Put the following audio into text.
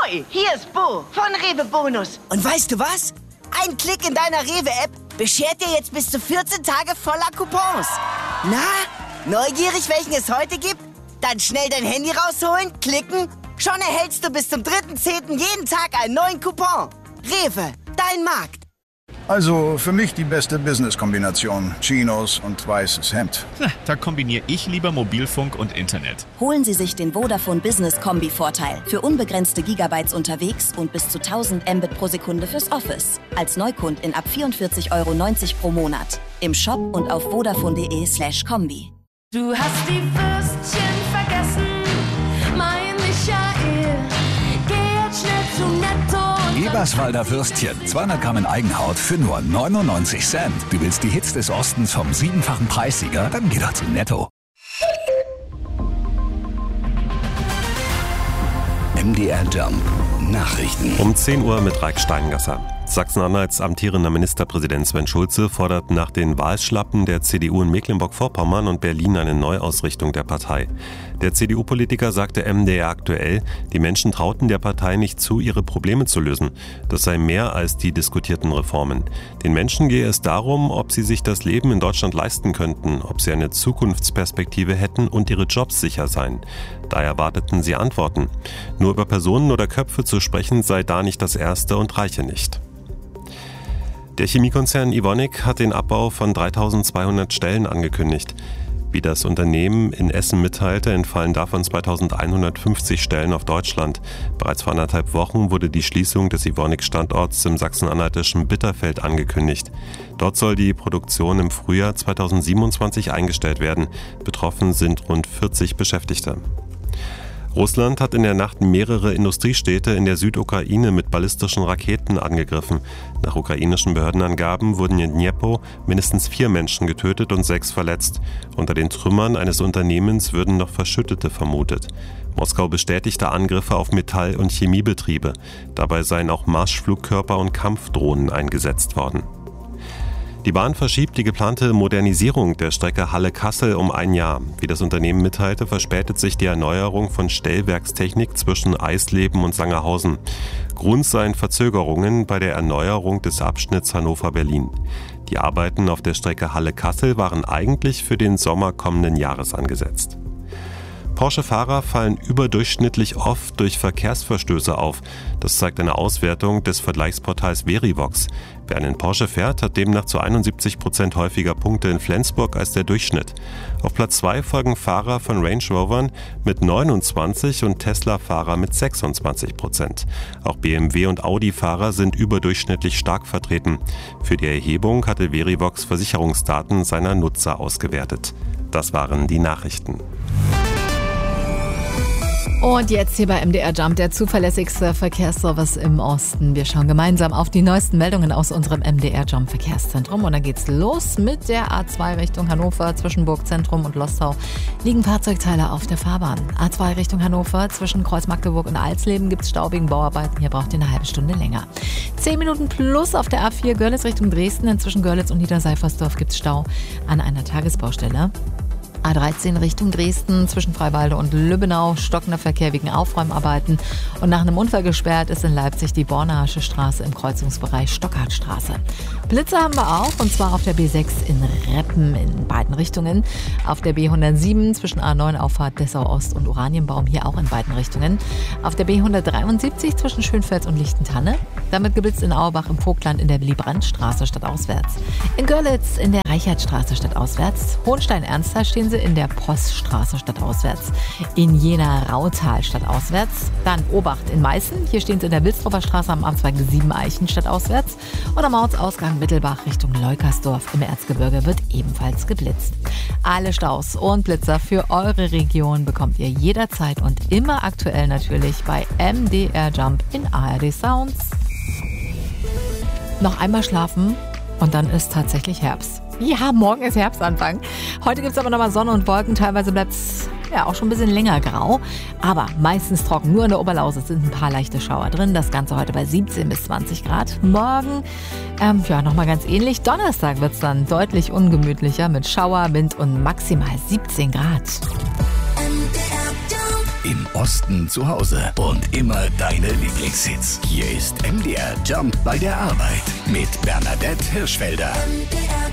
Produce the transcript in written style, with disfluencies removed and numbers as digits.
Hoi, hier ist Bo von Rewe Bonus. Und weißt du was? Ein Klick in deiner Rewe-App beschert dir jetzt bis zu 14 Tage voller Coupons. Na, neugierig, welchen es heute gibt? Dann schnell dein Handy rausholen, klicken. Schon erhältst du bis zum 3.10. jeden Tag einen neuen Coupon. Rewe, dein Markt. Also für mich die beste Business-Kombination. Chinos und weißes Hemd. Da kombiniere ich lieber Mobilfunk und Internet. Holen Sie sich den Vodafone Business Kombi-Vorteil. Für unbegrenzte Gigabytes unterwegs und bis zu 1000 Mbit pro Sekunde fürs Office. Als Neukundin ab 44,90 € pro Monat. Im Shop und auf vodafone.de/kombi. Du hast die Würstchen vergessen, mein Michael. Geh jetzt schnell zu Netto. Eberswalder Würstchen, 200 Gramm in Eigenhaut für nur 99 Cent. Du willst die Hits des Ostens vom 7-fachen Preissieger? Dann geh doch zu Netto. MDR Jump Nachrichten. Um 10 Uhr mit Raik Steingasser. Sachsen-Anhalts amtierender Ministerpräsident Sven Schulze fordert nach den Wahlschlappen der CDU in Mecklenburg-Vorpommern und Berlin eine Neuausrichtung der Partei. Der CDU-Politiker sagte MDR aktuell, die Menschen trauten der Partei nicht zu, ihre Probleme zu lösen. Das sei mehr als die diskutierten Reformen. Den Menschen gehe es darum, ob sie sich das Leben in Deutschland leisten könnten, ob sie eine Zukunftsperspektive hätten und ihre Jobs sicher seien. Da erwarteten sie Antworten. Nur über Personen oder Köpfe zu sprechen sei da nicht das Erste und reiche nicht. Der Chemiekonzern Evonik hat den Abbau von 3.200 Stellen angekündigt. Wie das Unternehmen in Essen mitteilte, entfallen davon 2.150 Stellen auf Deutschland. Bereits vor 1,5 Wochen wurde die Schließung des Evonik-Standorts im sachsen-anhaltischen Bitterfeld angekündigt. Dort soll die Produktion im Frühjahr 2027 eingestellt werden. Betroffen sind rund 40 Beschäftigte. Russland hat in der Nacht mehrere Industriestädte in der Südukraine mit ballistischen Raketen angegriffen. Nach ukrainischen Behördenangaben wurden in Dnipro mindestens 4 Menschen getötet und 6 verletzt. Unter den Trümmern eines Unternehmens würden noch Verschüttete vermutet. Moskau bestätigte Angriffe auf Metall- und Chemiebetriebe. Dabei seien auch Marschflugkörper und Kampfdrohnen eingesetzt worden. Die Bahn verschiebt die geplante Modernisierung der Strecke Halle-Kassel um 1 Jahr. Wie das Unternehmen mitteilte, verspätet sich die Erneuerung von Stellwerkstechnik zwischen Eisleben und Sangerhausen. Grund seien Verzögerungen bei der Erneuerung des Abschnitts Hannover-Berlin. Die Arbeiten auf der Strecke Halle-Kassel waren eigentlich für den Sommer kommenden Jahres angesetzt. Porsche-Fahrer fallen überdurchschnittlich oft durch Verkehrsverstöße auf. Das zeigt eine Auswertung des Vergleichsportals Verivox. Wer einen Porsche fährt, hat demnach zu 71% häufiger Punkte in Flensburg als der Durchschnitt. Auf Platz 2 folgen Fahrer von Range Rovern mit 29 und Tesla-Fahrer mit 26%. Auch BMW- und Audi-Fahrer sind überdurchschnittlich stark vertreten. Für die Erhebung hatte Verivox Versicherungsdaten seiner Nutzer ausgewertet. Das waren die Nachrichten. Und jetzt hier bei MDR Jump, der zuverlässigste Verkehrsservice im Osten. Wir schauen gemeinsam auf die neuesten Meldungen aus unserem MDR Jump Verkehrszentrum. Und dann geht's los mit der A2 Richtung Hannover. Zwischen Burgzentrum und Lostau liegen Fahrzeugteile auf der Fahrbahn. A2 Richtung Hannover, zwischen Kreuz Magdeburg und Alsleben gibt's Stau wegen Bauarbeiten. Hier braucht ihr eine halbe Stunde länger. 10 Minuten plus auf der A4 Görlitz Richtung Dresden. Inzwischen Görlitz und Niederseifersdorf gibt's Stau an einer Tagesbaustelle. A13 Richtung Dresden, zwischen Freiwalde und Lübbenau, stockender Verkehr wegen Aufräumarbeiten. Und nach einem Unfall gesperrt ist in Leipzig die Bornasche Straße im Kreuzungsbereich Stockhardtstraße. Blitze haben wir auch, und zwar auf der B6 in Reppen in beiden Richtungen. Auf der B107 zwischen A9 Auffahrt Dessau Ost und Oranienbaum, hier auch in beiden Richtungen. Auf der B173 zwischen Schönfeld und Lichtentanne. Damit geblitzt in Auerbach im Vogtland in der Willy-Brandt-Straße stadtauswärts. In Görlitz in der Reichertstraße stadtauswärts. Hohenstein-Ernsthal stehen sie in der Poststraße stadtauswärts. In Jena-Rautal stadtauswärts. Dann Obacht in Meißen. Hier stehen sie in der Wilsdorfer Straße am Amtsweg 7 Eichen stadtauswärts. Und am Ortsausgang Mittelbach Richtung Leukersdorf im Erzgebirge wird ebenfalls geblitzt. Alle Staus und Blitzer für eure Region bekommt ihr jederzeit und immer aktuell natürlich bei MDR Jump in ARD Sounds. Noch einmal schlafen und dann ist tatsächlich Herbst. Ja, morgen ist Herbstanfang. Heute gibt es aber nochmal Sonne und Wolken. Teilweise bleibt es ja auch schon ein bisschen länger grau. Aber meistens trocken. Nur in der Oberlausitz sind ein paar leichte Schauer drin. Das Ganze heute bei 17 bis 20 Grad. Morgen, nochmal ganz ähnlich. Donnerstag wird es dann deutlich ungemütlicher mit Schauer, Wind und maximal 17 Grad. Im Osten zu Hause und immer deine Lieblingshits. Hier ist MDR Jump bei der Arbeit mit Bernadette Hirschfelder. MDR